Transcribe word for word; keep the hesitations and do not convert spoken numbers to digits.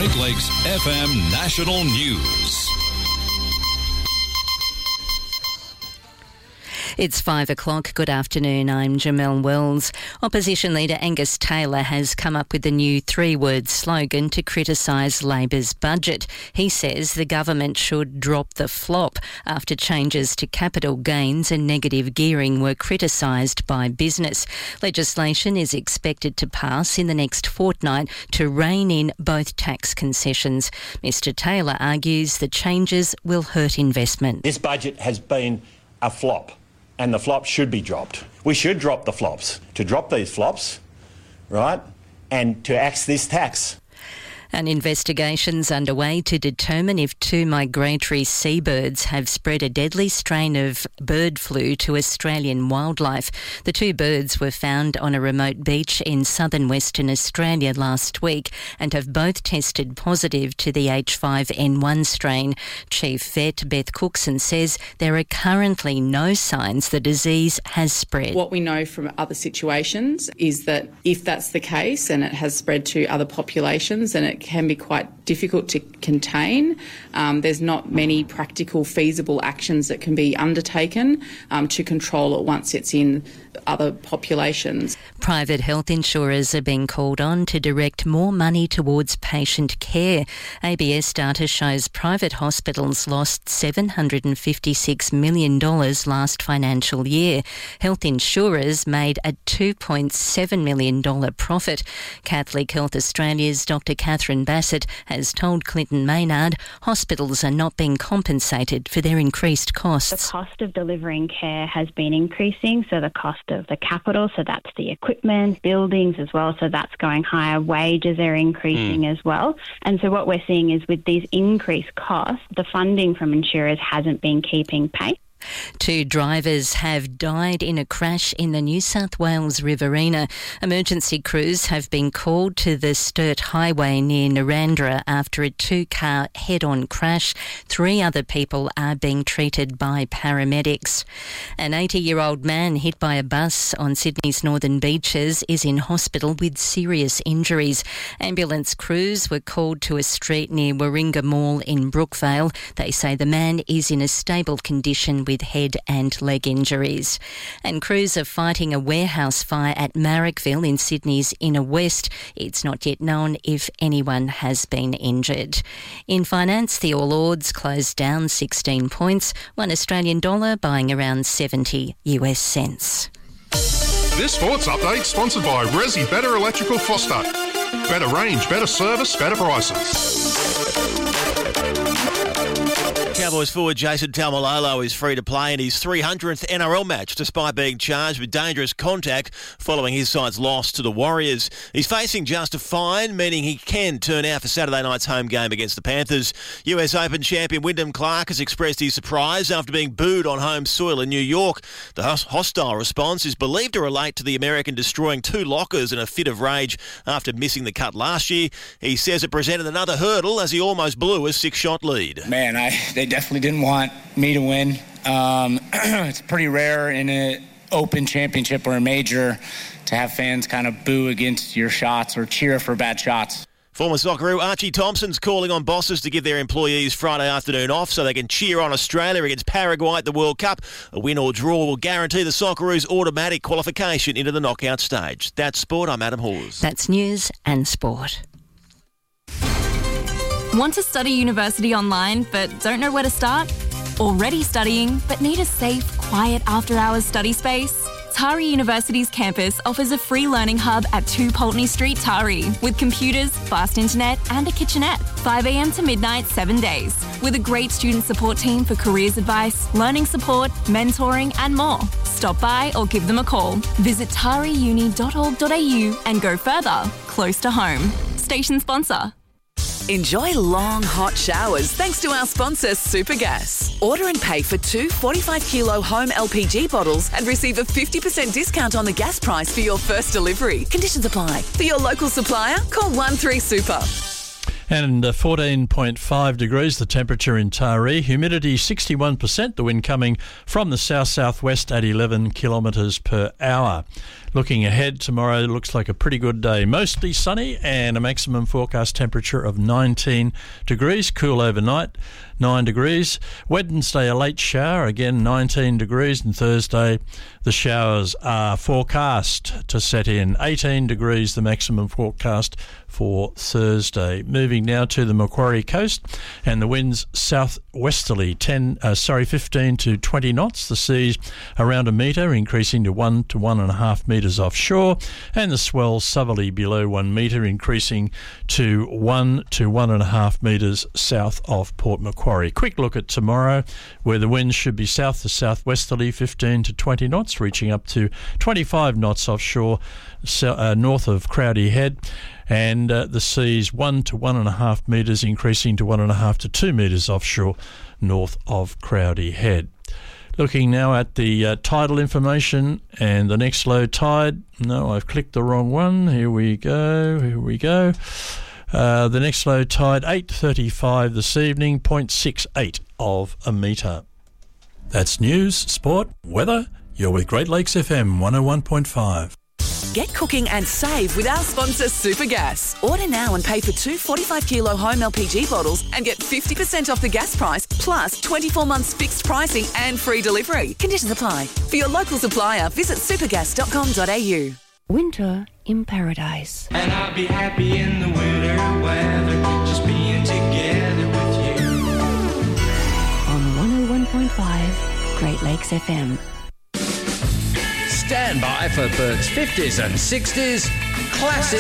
Great Lakes F M National News. It's five o'clock. Good afternoon. I'm Jamelle Wells. Opposition leader Angus Taylor has come up with a new three-word slogan to criticise Labor's budget. He says the government should drop the flop after changes to capital gains and negative gearing were criticised by business. Legislation is expected to pass in the next fortnight to rein in both tax concessions. Mister Taylor argues the changes will hurt investment. This budget has been a flop. And the flops should be dropped. We should drop the flops. To drop these flops, right, and to axe this tax. An investigation's underway to determine if two migratory seabirds have spread a deadly strain of bird flu to Australian wildlife. The two birds were found on a remote beach in southern Western Australia last week and have both tested positive to the H five N one strain. Chief Vet Beth Cookson says there are currently no signs the disease has spread. What we know from other situations is that if that's the case and it has spread to other populations, then it can be quite difficult to contain. Um, there's not many practical, feasible actions that can be undertaken um, to control it once it's in other populations. Private health insurers are being called on to direct more money towards patient care. A B S data shows private hospitals lost seven hundred fifty-six million dollars last financial year. Health insurers made a two point seven million dollars profit. Catholic Health Australia's Doctor Catherine Bassett has told Clinton Maynard hospitals are not being compensated for their increased costs. The cost of delivering care has been increasing, so the cost of the capital, so that's the equipment, buildings as well, so that's going higher. Wages are increasing mm. as well. And so what we're seeing is with these increased costs, the funding from insurers hasn't been keeping pace. Two drivers have died in a crash in the New South Wales Riverina. Emergency crews have been called to the Sturt Highway near Narrandera after a two-car head-on crash. Three other people are being treated by paramedics. An eighty-year-old man hit by a bus on Sydney's northern beaches is in hospital with serious injuries. Ambulance crews were called to a street near Warringah Mall in Brookvale. They say the man is in a stable condition with head and leg injuries. And crews are fighting a warehouse fire at Marrickville in Sydney's inner west. It's not yet known if anyone has been injured. In finance, the All Ords closed down sixteen points, one Australian dollar buying around seventy US cents. This sports update sponsored by Resi Better Electrical Foster. Better range, better service, better prices. Cowboys forward Jason Taumalolo is free to play in his three hundredth N R L match despite being charged with dangerous contact following his side's loss to the Warriors. He's facing just a fine, meaning he can turn out for Saturday night's home game against the Panthers. U S Open champion Wyndham Clark has expressed his surprise after being booed on home soil in New York. The hostile response is believed to relate to the American destroying two lockers in a fit of rage after missing the cut last year. He says it presented another hurdle as he almost blew a six-shot lead. Man, I they definitely didn't want me to win. Um, it's pretty rare in an open championship or a major to have fans kind of boo against your shots or cheer for bad shots. Former Socceroo Archie Thompson's calling on bosses to give their employees Friday afternoon off so they can cheer on Australia against Paraguay at the World Cup. A win or draw will guarantee the Socceroos automatic qualification into the knockout stage. That's sport. I'm Adam Hawes. That's news and sport. Want to study university online but don't know where to start? Already studying but need a safe, quiet after-hours study space? Tari University's campus offers a free learning hub at two Pulteney Street, Tari, with computers, fast internet and a kitchenette, five a.m. to midnight, seven days, with a great student support team for careers advice, learning support, mentoring and more. Stop by or give them a call. Visit tari uni dot org dot a u and go further, close to home. Station sponsor. Enjoy long, hot showers thanks to our sponsor, Supergas. Order and pay for two forty-five kilo home L P G bottles and receive a fifty percent discount on the gas price for your first delivery. Conditions apply. For your local supplier, call one three super. And uh, fourteen point five degrees, the temperature in Taree. Humidity sixty-one percent, the wind coming from the south-southwest at eleven kilometres per hour. Looking ahead, tomorrow looks like a pretty good day. Mostly sunny and a maximum forecast temperature of nineteen degrees. Cool overnight, nine degrees. Wednesday, a late shower, again nineteen degrees. And Thursday, the showers are forecast to set in. eighteen degrees, the maximum forecast for Thursday. Moving now to the Macquarie coast, and the winds southwesterly, ten, uh, sorry, fifteen to twenty knots. The seas around a metre, increasing to one to one and a half metres offshore, and the swell southerly below one metre, increasing to one to one and a half metres south of Port Macquarie. Quick look at tomorrow, where the winds should be south to southwesterly, fifteen to twenty knots, reaching up to twenty-five knots offshore, so, uh, north of Crowdy Head. And uh, the seas one to one and a half metres, increasing to one and a half to two metres offshore, north of Crowdy Head. Looking now at the uh, tidal information and the next low tide. No, I've clicked the wrong one. Here we go. Here we go. Uh, the next low tide, eight thirty-five this evening, zero point six eight of a metre. That's news, sport, weather. You're with Great Lakes F M one oh one point five. Get cooking and save with our sponsor Supergas. Order now and pay for two forty-five kilo home L P G bottles and get fifty percent off the gas price, plus twenty-four months fixed pricing and free delivery. Conditions apply. For your local supplier, visit supergas dot com dot a u. Winter in paradise. And I'll be happy in the winter weather, just being together with you. On one oh one point five, Great Lakes F M. Stand by for Bert's fifties and sixties classic